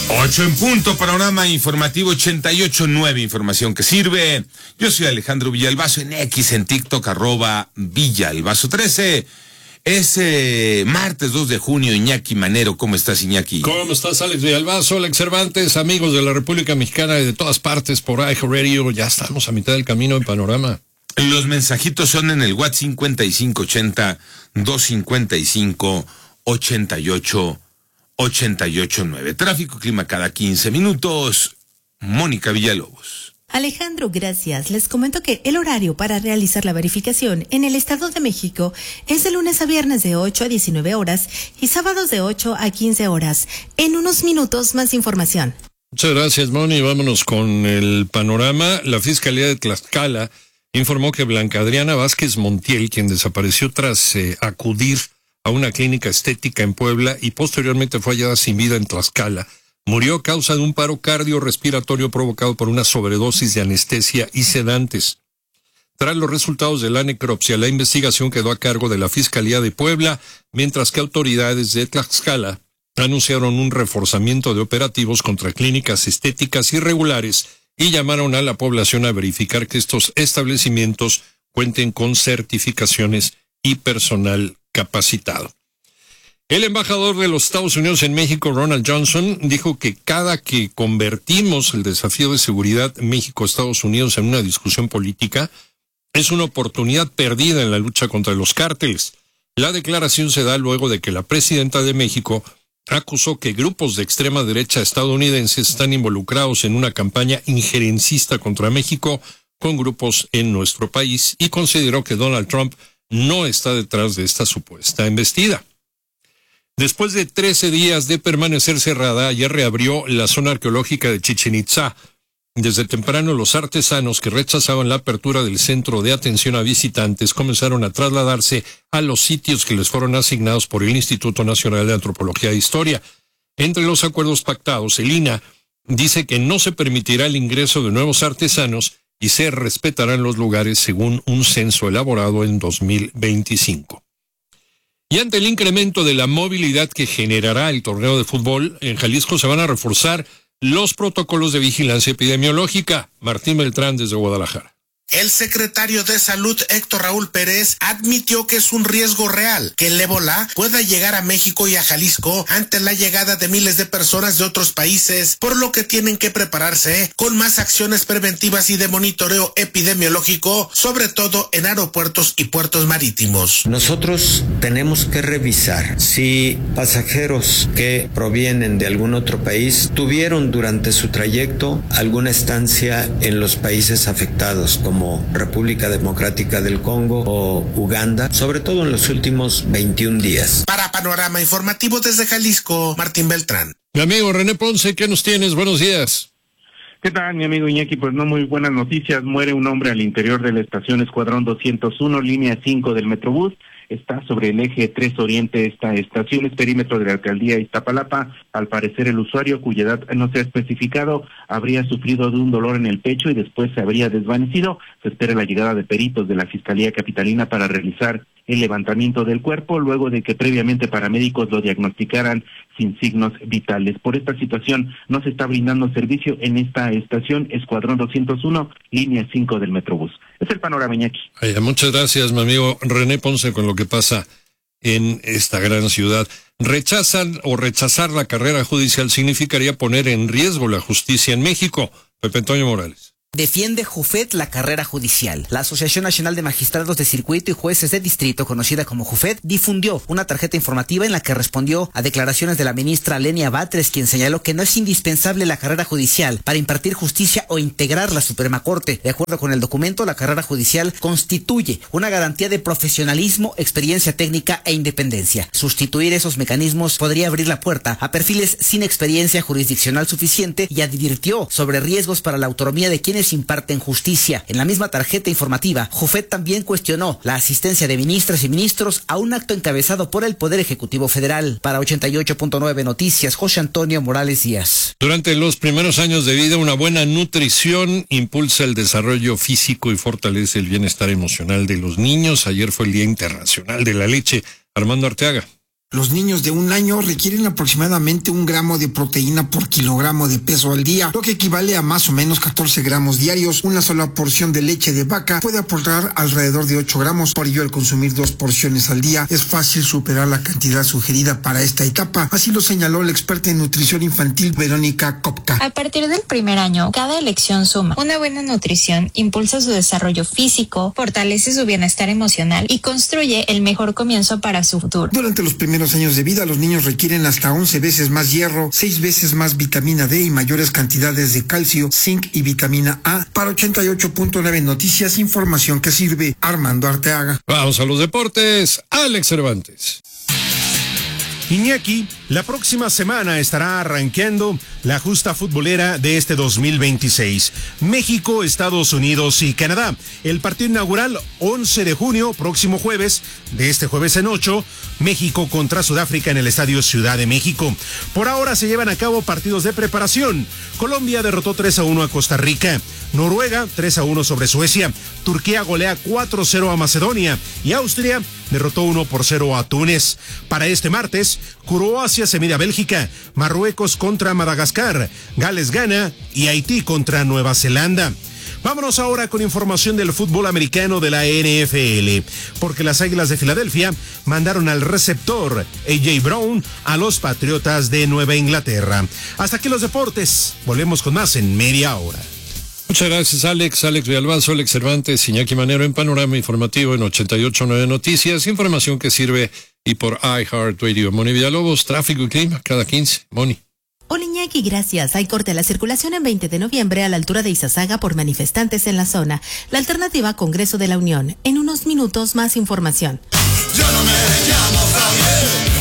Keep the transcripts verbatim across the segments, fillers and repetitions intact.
Ocho en punto, panorama informativo ochenta y ocho punto nueve, información que sirve. Yo soy Alejandro Villalbazo, en X, en TikTok, arroba Villalbazo trece. Es eh, martes dos de junio, Iñaki Manero. ¿Cómo estás, Iñaki? ¿Cómo estás, Alex Villalbazo, Alex Cervantes, amigos de la República Mexicana y de todas partes por iHeartRadio? Ya estamos a mitad del camino en panorama. Los mensajitos son en el WhatsApp cincuenta y cinco ochenta, doscientos cincuenta y cinco, ochenta y ocho, ochenta y ocho nueve. Tráfico, clima cada quince minutos. Mónica Villalobos. Alejandro, gracias. Les comento que el horario para realizar la verificación en el Estado de México es de lunes a viernes de ocho a diecinueve horas y sábados de ocho a quince horas. En unos minutos, más información. Muchas gracias, Moni. Vámonos con el panorama. La Fiscalía de Tlaxcala informó que Blanca Adriana Vázquez Montiel, quien desapareció tras eh, acudir a una clínica estética en Puebla y posteriormente fue hallada sin vida en Tlaxcala, murió a causa de un paro cardiorrespiratorio provocado por una sobredosis de anestesia y sedantes. Tras los resultados de la necropsia, la investigación quedó a cargo de la Fiscalía de Puebla, mientras que autoridades de Tlaxcala anunciaron un reforzamiento de operativos contra clínicas estéticas irregulares y llamaron a la población a verificar que estos establecimientos cuenten con certificaciones y personal capacitado. El embajador de los Estados Unidos en México, Ronald Johnson, dijo que cada que convertimos el desafío de seguridad México-Estados Unidos en una discusión política, es una oportunidad perdida en la lucha contra los cárteles. La declaración se da luego de que la presidenta de México acusó que grupos de extrema derecha estadounidenses están involucrados en una campaña injerencista contra México con grupos en nuestro país y consideró que Donald Trump no está detrás de esta supuesta embestida. Después de trece días de permanecer cerrada, ayer reabrió la zona arqueológica de Chichén Itzá. Desde temprano, los artesanos que rechazaban la apertura del centro de atención a visitantes comenzaron a trasladarse a los sitios que les fueron asignados por el Instituto Nacional de Antropología e Historia. Entre los acuerdos pactados, el I N A dice que no se permitirá el ingreso de nuevos artesanos y se respetarán los lugares según un censo elaborado en dos mil veinticinco. Y ante el incremento de la movilidad que generará el torneo de fútbol, en Jalisco se van a reforzar los protocolos de vigilancia epidemiológica. Martín Beltrán desde Guadalajara. El secretario de Salud, Héctor Raúl Pérez, admitió que es un riesgo real que el ébola pueda llegar a México y a Jalisco ante la llegada de miles de personas de otros países, por lo que tienen que prepararse con más acciones preventivas y de monitoreo epidemiológico, sobre todo en aeropuertos y puertos marítimos. Nosotros tenemos que revisar si pasajeros que provienen de algún otro país tuvieron durante su trayecto alguna estancia en los países afectados, como como República Democrática del Congo o Uganda, sobre todo en los últimos veintiún días. Para Panorama Informativo desde Jalisco, Martín Beltrán. Mi amigo René Ponce, ¿qué nos tienes? Buenos días. ¿Qué tal, mi amigo Iñaki? Pues no muy buenas noticias. Muere un hombre al interior de la estación Escuadrón doscientos uno, línea cinco del Metrobús. Está sobre el eje tres Oriente esta estación, es perímetro de la alcaldía Iztapalapa. Al parecer el usuario, cuya edad no se ha especificado, habría sufrido de un dolor en el pecho y después se habría desvanecido. Se espera la llegada de peritos de la Fiscalía Capitalina para realizar el levantamiento del cuerpo, luego de que previamente paramédicos lo diagnosticaran sin signos vitales. Por esta situación no se está brindando servicio en esta estación Escuadrón doscientos uno, línea cinco del Metrobús. Es el panorama, Iñaki. Ay, muchas gracias, mi amigo René Ponce, con lo que pasa en esta gran ciudad. Rechazan o rechazar la carrera judicial significaría poner en riesgo la justicia en México. Pepe Antonio Morales. Defiende JUFED la carrera judicial. La Asociación Nacional de Magistrados de Circuito y Jueces de Distrito, conocida como JUFED, difundió una tarjeta informativa en la que respondió a declaraciones de la ministra Lenia Batres, quien señaló que no es indispensable la carrera judicial para impartir justicia o integrar la Suprema Corte. De acuerdo con el documento, la carrera judicial constituye una garantía de profesionalismo, experiencia técnica e independencia. Sustituir esos mecanismos podría abrir la puerta a perfiles sin experiencia jurisdiccional suficiente y advirtió sobre riesgos para la autonomía de quienes imparten justicia. En la misma tarjeta informativa, JUFED también cuestionó la asistencia de ministras y ministros a un acto encabezado por el Poder Ejecutivo Federal. Para ochenta y ocho punto nueve Noticias, José Antonio Morales Díaz. Durante los primeros años de vida, una buena nutrición impulsa el desarrollo físico y fortalece el bienestar emocional de los niños. Ayer fue el Día Internacional de la Leche. Armando Arteaga. Los niños de un año requieren aproximadamente un gramo de proteína por kilogramo de peso al día, lo que equivale a más o menos catorce gramos diarios. Una sola porción de leche de vaca puede aportar alrededor de ocho gramos, por ello al consumir dos porciones al día es fácil superar la cantidad sugerida para esta etapa, así lo señaló la experta en nutrición infantil Verónica Kopka. A partir del primer año, cada elección suma. Una buena nutrición impulsa su desarrollo físico, fortalece su bienestar emocional y construye el mejor comienzo para su futuro. Durante los primeros años de vida, los niños requieren hasta once veces más hierro, seis veces más vitamina D y mayores cantidades de calcio, zinc y vitamina A. Para ochenta y ocho punto nueve Noticias, información que sirve. Armando Arteaga. Vamos a los deportes. Alex Cervantes. Iñaki, la próxima semana estará arranqueando la justa futbolera de este dos mil veintiséis. México, Estados Unidos y Canadá. El partido inaugural, once de junio, próximo jueves, de este jueves en ocho, México contra Sudáfrica en el Estadio Ciudad de México. Por ahora se llevan a cabo partidos de preparación. Colombia derrotó tres a uno a Costa Rica. Noruega, tres a uno sobre Suecia. Turquía golea cuatro cero a Macedonia. Y Austria derrotó uno por cero a Túnez. Para este martes, Croacia se mide a Bélgica, Marruecos contra Madagascar, Gales gana y Haití contra Nueva Zelanda. Vámonos ahora con información del fútbol americano de la N F L, porque las Águilas de Filadelfia mandaron al receptor A J Brown a los Patriotas de Nueva Inglaterra. Hasta aquí los deportes, volvemos con más en media hora. Muchas gracias, Alex. Alex Villalbazo, Alex Cervantes, Iñaki Manero en Panorama Informativo en ochenta y ocho punto nueve Noticias. Información que sirve y por iHeartRadio. Moni Villalobos, tráfico y clima, cada quince. Moni. Hola Iñaki, gracias. Hay corte a la circulación en veinte de noviembre a la altura de Izazaga por manifestantes en la zona. La alternativa, Congreso de la Unión. En unos minutos, más información. Yo no me llamo Javier.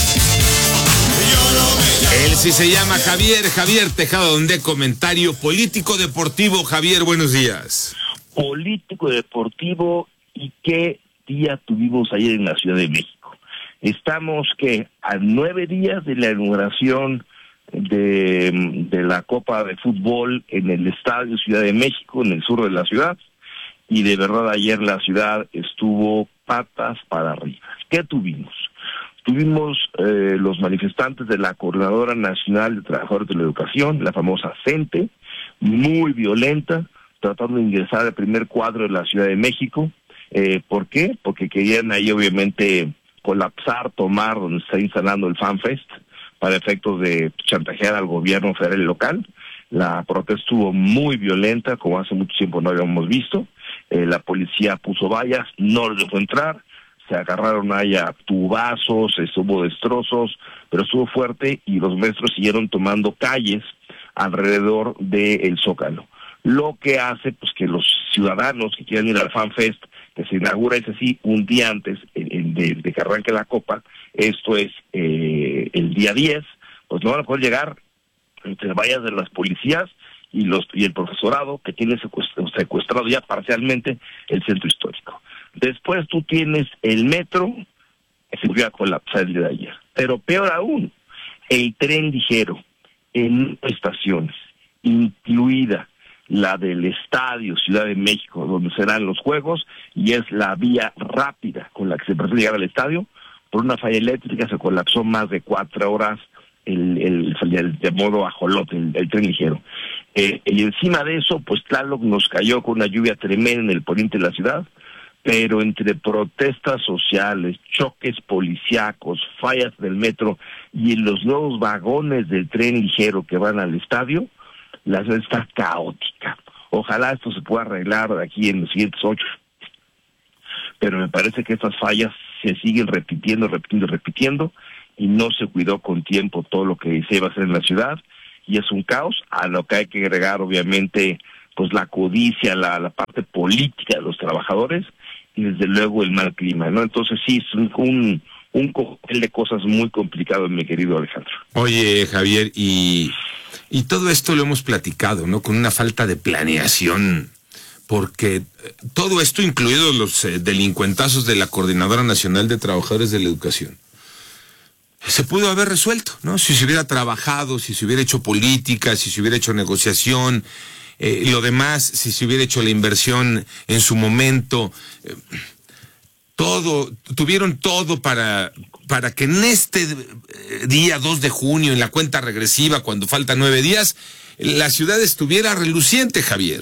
Él sí se llama Javier, Javier Tejada, de comentario político deportivo. Javier, buenos días. Político deportivo, y qué día tuvimos ayer en la Ciudad de México. Estamos que a nueve días de la inauguración de, de la Copa de Fútbol en el Estadio Ciudad de México, en el sur de la ciudad, y de verdad ayer la ciudad estuvo patas para arriba. ¿Qué tuvimos? Tuvimos eh, los manifestantes de la Coordinadora Nacional de Trabajadores de la Educación, la famosa CENTE, muy violenta, tratando de ingresar al primer cuadro de la Ciudad de México. Eh, ¿Por qué? Porque querían ahí obviamente colapsar, tomar donde está instalando el FanFest, para efectos de chantajear al gobierno federal y local. La protesta estuvo muy violenta, como hace mucho tiempo no habíamos visto. Eh, la policía puso vallas, no les dejó entrar. Se agarraron ahí a tubazos, estuvo destrozos, pero estuvo fuerte y los maestros siguieron tomando calles alrededor del Zócalo. Lo que hace pues que los ciudadanos que quieran ir al FanFest, que se inaugura ese sí un día antes de, de que arranque la Copa, esto es eh, el día diez, pues no van a poder llegar entre vallas de las policías y los y el profesorado que tiene secuestrado ya parcialmente el centro histórico. Después tú tienes el metro, que se volvió a colapsar el día de ayer. Pero peor aún, el tren ligero en estaciones, incluida la del Estadio Ciudad de México, donde serán los juegos, y es la vía rápida con la que se pretende llegar al estadio. Por una falla eléctrica se colapsó más de cuatro horas el, el, el de modo ajolote, el, el tren ligero. Eh, y encima de eso, pues Tlaloc nos cayó con una lluvia tremenda en el poniente de la ciudad, pero entre protestas sociales, choques policíacos, fallas del metro y en los nuevos vagones del tren ligero que van al estadio, la ciudad está caótica. Ojalá esto se pueda arreglar de aquí en los siguientes ocho. Pero me parece que estas fallas se siguen repitiendo, repitiendo, repitiendo, y no se cuidó con tiempo todo lo que se iba a hacer en la ciudad, y es un caos, a lo que hay que agregar obviamente pues la codicia, la, la parte política de los trabajadores, y desde luego el mal clima, ¿no? Entonces sí, es un, un, un cóctel de cosas muy complicado, mi querido Alejandro. Oye, Javier, y, y todo esto lo hemos platicado, ¿no? Con una falta de planeación, porque todo esto, incluidos los eh, delincuentazos de la Coordinadora Nacional de Trabajadores de la Educación, se pudo haber resuelto, ¿no? Si se hubiera trabajado, si se hubiera hecho política, si se hubiera hecho negociación, eh, lo demás, si se hubiera hecho la inversión en su momento, eh, todo, tuvieron todo para para que en este día dos de junio, en la cuenta regresiva, cuando faltan nueve días, la ciudad estuviera reluciente, Javier.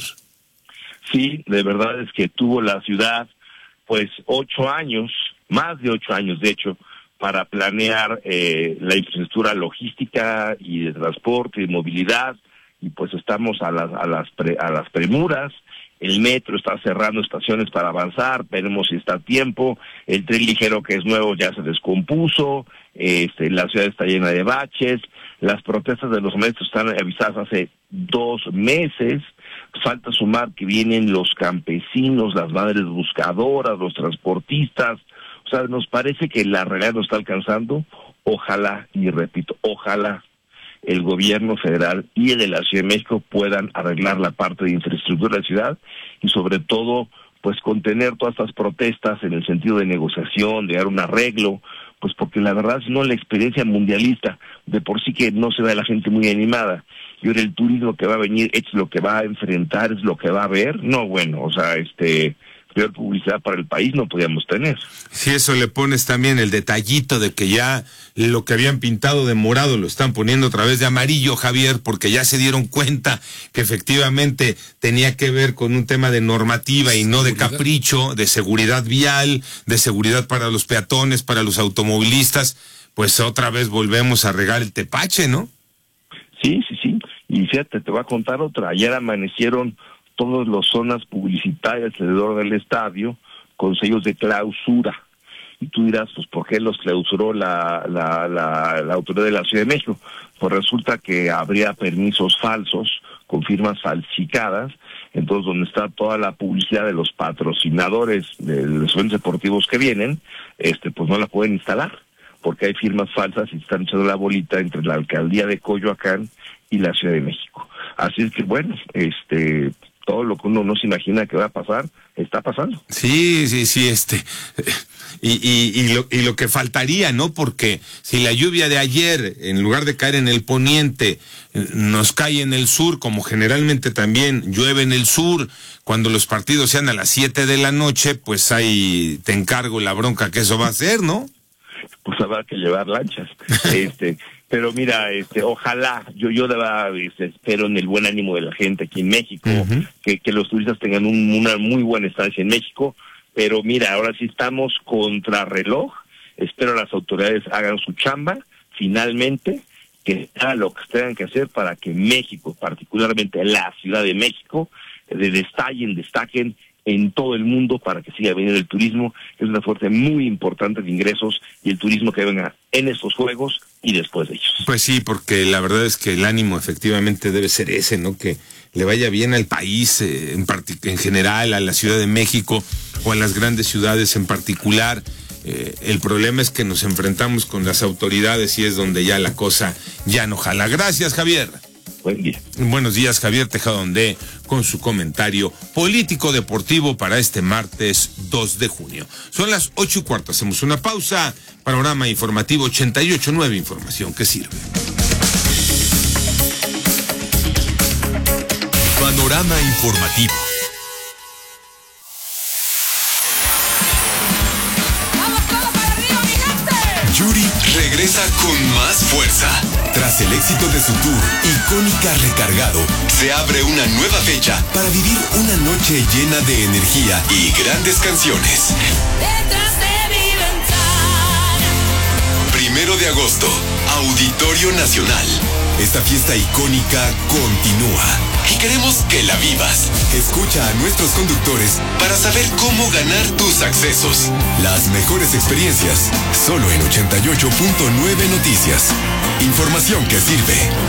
Sí, de verdad es que tuvo la ciudad, pues, ocho años, más de ocho años, de hecho, para planear eh, la infraestructura logística y de transporte y movilidad, y pues estamos a las a las pre, a las premuras. El metro está cerrando estaciones para avanzar, veremos si está a tiempo. El tren ligero, que es nuevo, ya se descompuso. Este, la ciudad está llena de baches. Las protestas de los maestros están avisadas hace dos meses. Falta sumar que vienen los campesinos, las madres buscadoras, los transportistas. O sea, nos parece que la realidad nos está alcanzando. Ojalá, y repito, ojalá el gobierno federal y el de la Ciudad de México puedan arreglar la parte de infraestructura de la ciudad y sobre todo, pues contener todas estas protestas en el sentido de negociación, de dar un arreglo, pues porque la verdad, si no, la experiencia mundialista de por sí que no se ve a la gente muy animada, y ahora el turismo que va a venir es lo que va a enfrentar, es lo que va a ver, no, bueno, o sea, este... peor publicidad para el país no podíamos tener. Si eso le pones también el detallito de que ya lo que habían pintado de morado lo están poniendo otra vez de amarillo, Javier, porque ya se dieron cuenta que efectivamente tenía que ver con un tema de normativa y no de capricho, de seguridad vial, de seguridad para los peatones, para los automovilistas, pues otra vez volvemos a regar el tepache, ¿no? Sí, sí, sí. Y fíjate, te voy a contar otra. Ayer amanecieron todas las zonas publicitarias alrededor del estadio con sellos de clausura. Y tú dirás, pues, ¿por qué los clausuró la, la, la, la autoridad de la Ciudad de México? Pues resulta que habría permisos falsos, con firmas falsificadas, entonces donde está toda la publicidad de los patrocinadores de los eventos deportivos que vienen, este pues no la pueden instalar, porque hay firmas falsas y están echando la bolita entre la alcaldía de Coyoacán y la Ciudad de México. Así es que, bueno, este... todo lo que uno no se imagina que va a pasar, está pasando. Sí, sí, sí, este, y, y, y, lo, y lo que faltaría, ¿no? Porque si la lluvia de ayer, en lugar de caer en el poniente, nos cae en el sur, como generalmente también llueve en el sur, cuando los partidos sean a las siete de la noche, pues ahí te encargo la bronca que eso va a ser, ¿no? Pues habrá que llevar lanchas. este... Pero mira, este, ojalá, yo yo de verdad este, espero en el buen ánimo de la gente aquí en México, uh-huh. que, que los turistas tengan un, una muy buena estancia en México, pero mira, ahora sí estamos contra reloj, espero las autoridades hagan su chamba, finalmente, que hagan lo que tengan que hacer para que México, particularmente la Ciudad de México, de destallen, destaquen en todo el mundo para que siga viniendo el turismo. Es una fuente muy importante de ingresos y el turismo que venga en estos Juegos y después de ellos. Pues sí, porque la verdad es que el ánimo efectivamente debe ser ese, ¿no? Que le vaya bien al país eh, en, en general, a la Ciudad de México o a las grandes ciudades en particular. Eh, el problema es que nos enfrentamos con las autoridades y es donde ya la cosa ya no jala. Gracias, Javier. Buen día. Buenos días, Javier Tejadondé, con su comentario político deportivo para este martes dos de junio. Son las ocho y cuarto, hacemos una pausa. Panorama informativo ochenta y ocho punto nueve, información que sirve. Panorama informativo. Yuri regresa con más fuerza. Tras el éxito de su tour Icónica Recargado, se abre una nueva fecha para vivir una noche llena de energía y grandes canciones. Detrás de mi ventana. Primero de agosto, Auditorio Nacional. Esta fiesta icónica continúa y queremos que la vivas. Escucha a nuestros conductores para saber cómo ganar tus accesos. Las mejores experiencias, solo en ochenta y ocho punto nueve Noticias. Información que sirve.